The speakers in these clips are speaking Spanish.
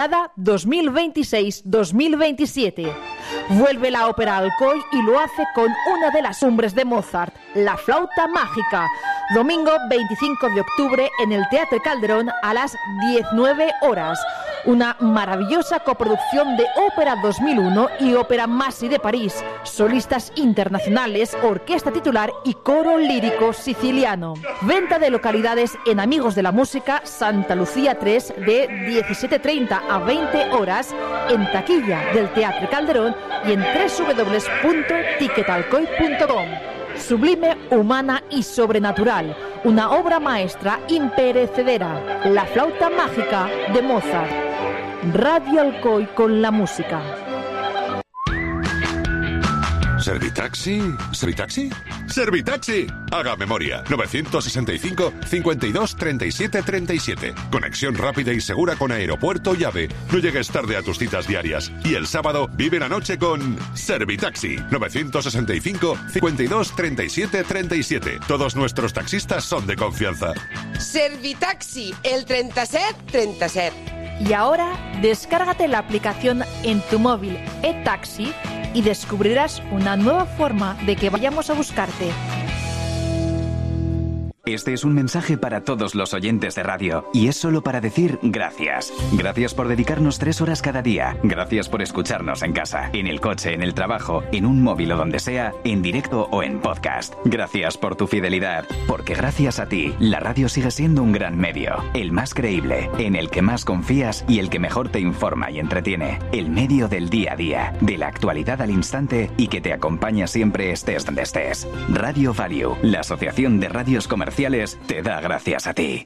temporada 2026-2027. Vuelve la ópera Alcoy y lo hace con una de las cumbres de Mozart, La Flauta Mágica. Domingo 25 de octubre en el Teatro Calderón a las 19 horas. Una maravillosa coproducción de Ópera 2001 y Ópera Masi de París, solistas internacionales, orquesta titular y coro lírico siciliano. Venta de localidades en Amigos de la Música, Santa Lucía 3, de 17:30 a 20 horas, en taquilla del Teatro Calderón y en www.ticketalcoy.com. Sublime, humana y sobrenatural. Una obra maestra imperecedera. La Flauta Mágica de Mozart. Radio Alcoy con la música. ¿Servitaxi? ¿Servitaxi? ¡Servitaxi! Haga memoria. 965 52 37 37. Conexión rápida y segura con aeropuerto y AVE. No llegues tarde a tus citas diarias. Y el sábado vive la noche con Servitaxi. 965 52 37 37. Todos nuestros taxistas son de confianza. Servitaxi, el 37 37. Y ahora, descárgate la aplicación en tu móvil eTaxi y descubrirás una nueva forma de que vayamos a buscarte. Este es un mensaje para todos los oyentes de radio y es solo para decir gracias. Gracias por dedicarnos 3 horas cada día. Gracias por escucharnos en casa, en el coche, en el trabajo, en un móvil o donde sea, en directo o en podcast. Gracias por tu fidelidad, porque gracias a ti, la radio sigue siendo un gran medio, el más creíble, en el que más confías y el que mejor te informa y entretiene. El medio del día a día, de la actualidad al instante y que te acompaña siempre estés donde estés. Radio Value, la Asociación de Radios Comerciales, te da gracias a ti.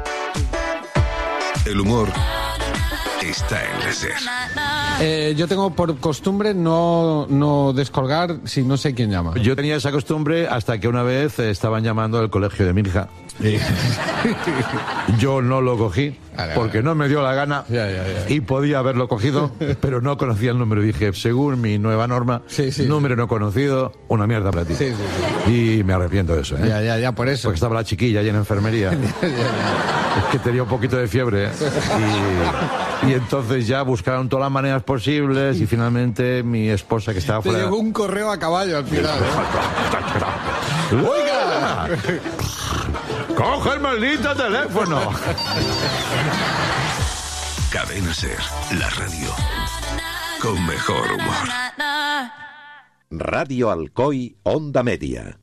El humor está en la SER. Yo tengo por costumbre no descolgar si no sé quién llama. Yo tenía esa costumbre hasta que una vez estaban llamando al colegio de mi hija. Yo no lo cogí porque no me dio la gana y podía haberlo cogido, pero no conocía el número. Dije, según mi nueva norma, número no conocido, una mierda para ti. Y me arrepiento de eso, ¿eh? Ya, por eso. Porque estaba la chiquilla ahí en enfermería. Es que tenía un poquito de fiebre, ¿eh? Y entonces ya buscaron todas las maneras posibles y finalmente mi esposa, que estaba fuera... Te llegó un correo a caballo al final. ¡Oiga! ¡Coge el maldito teléfono! Cadena SER, la radio con mejor humor. Radio Alcoy, Onda Media.